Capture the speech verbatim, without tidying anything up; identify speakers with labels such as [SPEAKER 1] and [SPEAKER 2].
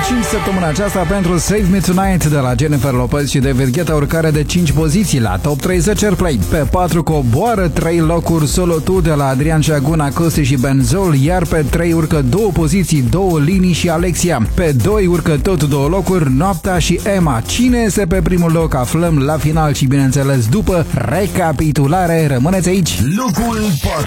[SPEAKER 1] cinci săptămâna aceasta pentru Save Me Tonight de la Jennifer Lopez și David Guetta, urcare de cinci poziții la Top treizeci Airplay. Pe patru coboară trei locuri Solo Tu de la Adrian Șagun, Acosti și Benzol, iar pe trei urcă două poziții, două linii și Alexia. Pe doi urcă tot două locuri Noaptea și Emma. Cine este pe primul loc aflăm la final și bineînțeles după recapitulare. Rămâneți aici!
[SPEAKER 2] Locul patru.